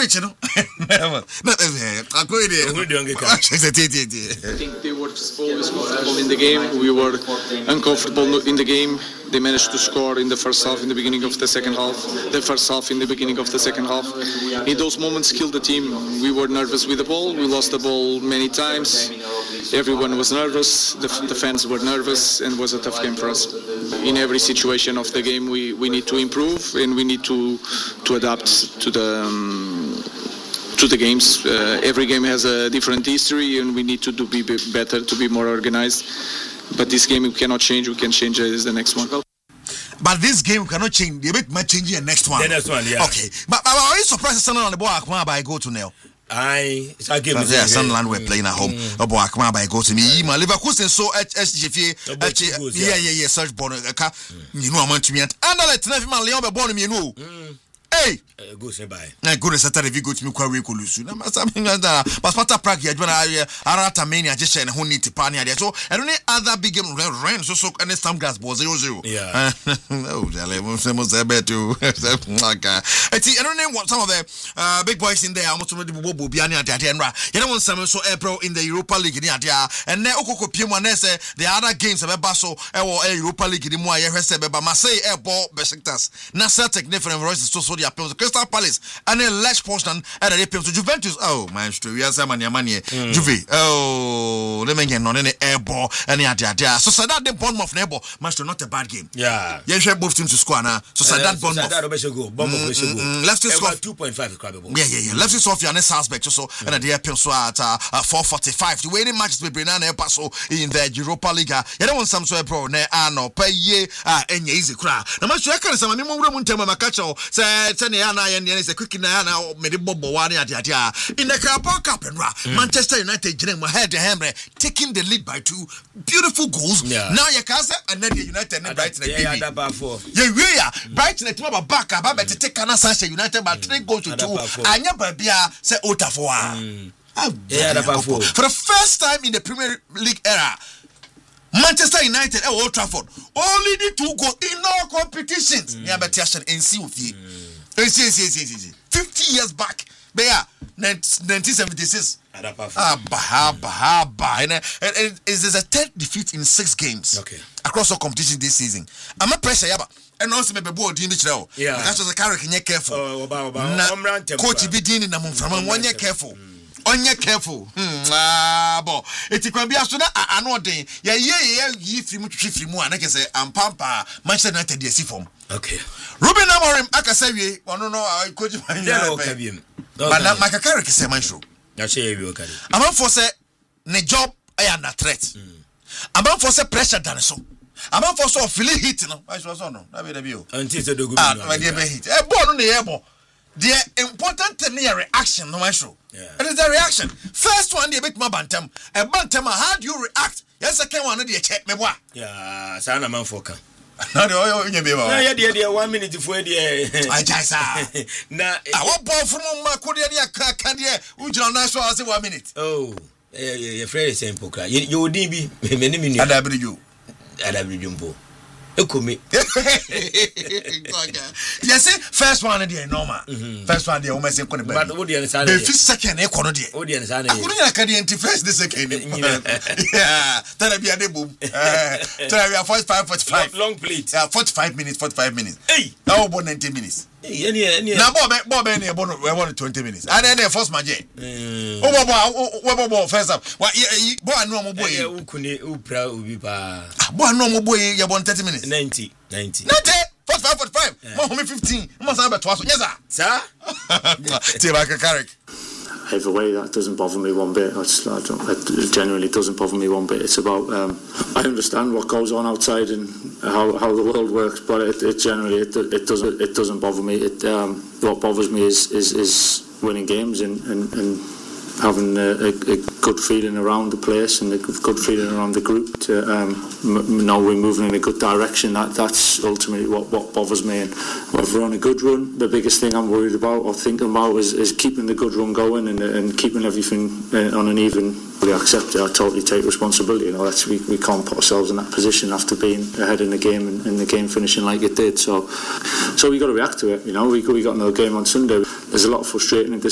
pitch, no. I think they were always comfortable in the game. We were uncomfortable in the game. They managed to score in the first half, in the beginning of the second half. The first half, in the beginning of the second half. In those moments, killed the team. We were nervous with the ball. We lost the ball many times. Everyone was nervous. The fans were nervous, and it was a tough game for us. In every situation of the game, we need to improve, and we need to adapt to the games. Every game has a different history, and we need to be better, to be more organized. But this game we cannot change. We can change as the next one. But this game we cannot change. They might change the next one. The next one, yeah. Okay. But are you surprised Sunderland on the ball Akma by go to now? It's a game. Yeah, Sunderland were playing at home. Obo Akma by go to me. My Leverkusen so SGF. Yeah. Search born. You know I'm on to me. And let me man Leon be born me know. Hey, go say bye. Na go Saturday if you go to me kwa we kolusu. Na something that but Sparta Prague ya jwana Arata Mania just share ho need tipani ade. So I don't any other big game rain so any some gas ball 0-0. Yeah. Oh, jale mo say beto. Okay. I don't know what some of the big boys in there almost no the bobo bia ne ade nra. You don't want some so April in the Europa League ni ade and na okoko pie mo na say the other games beba so e wo Europa League ni mu a ye hwese beba Marseille e ball Besiktas. Na Celtic different Royce so the appeals to Crystal Palace and then Lech Poznan and the appeals to Juventus. Oh, maestro, we are some money. Juve. Oh, let me get on any air ball and the so Sadat the Bournemouth nebo, maestro, not a bad game. Yeah. You should both teams to score now. So Sadat Bournemouth. Left is 2.5 credible. Yeah. Left is off your next aspect so and the appeals at 4:45. The way the matches be bringing an paso in the Europa League. You don't want some so pro ne ano pay ye and easy cry. Now, maestro, I can't say my room tell my catch say say quick na mede bobo wane ade in the Carabao Cup and Manchester United jingle head to Hamre taking the lead by 2 beautiful goals. Now you can say and then United and Brighton Brighton at back about to take Kana Sanchez United by 3 goals to 2 anya babia say Otafoa. For the first time in the Premier League era, Manchester United at Old Trafford only the 2 goals in all competitions. Yeah, but NC 50 years back, 1976. It is a 10th defeat in 6 games. Okay. Across all competitions this season. I'm a pressure, and also maybe board in which now. Yeah. That's just a character careful. Coach be dealing them from 1 year careful. Onye careful. Bo. It can be as I know day. Yeah, free mu and I can say I'm pampa Manchester United the see form. Okay. Ruben Amorim akasawie ono no coach man. But na makakare kese man show. Na shey we okay. Am for say ne job I na threat. Am for say pressure than so. Am for so feeling hit no. I so no. Na be o. Until say do go. Ah, be hit. E ball no ne e ball. The important thing is reaction, no man show. It is the reaction. First one, the bit more bantam. A bantam, how do you react? Yes, second one, the check me what? Yeah, Sana man for come. No, you be yeah, 1 minute before the. I just now. I want ball from my Korea candy. Would you not show us 1 minute? Oh, your friend is saying poker. You would be many minutes. I love you. Jumbo. Ekumi. Yes, first one dey normal. First one dey o messing kono be. But what dey answer? The second e kono dey. What dey answer? Kono ya ka dey first the second. Yeah, tell be ade boom. Tell be 45. Long plate. Yeah, 45 minutes. Hey. Now about 90 minutes. Any. Now Bob we want 20 minutes. And then the first match. Oh first up. What boy no mo boy. Ukune upra ubi pa. Boy no mo boy you want 30 minutes. 90. 45. More 15. Must have about twice. Yes sir. Carrick. Either way, that doesn't bother me one bit. It genuinely doesn't bother me one bit. It's about I understand what goes on outside and how the world works, but it generally doesn't bother me. What bothers me is winning games and having a good feeling around the place and a good feeling around the group to know we're moving in a good direction. That's ultimately what bothers me. And if we're on a good run, the biggest thing I'm worried about or thinking about is keeping the good run going and keeping everything on an even. We accept it. I totally take responsibility. You know, we can't put ourselves in that position after being ahead in the game and the game finishing like it did. So we got to react to it. You know, we got another game on Sunday. There's a lot of frustrating and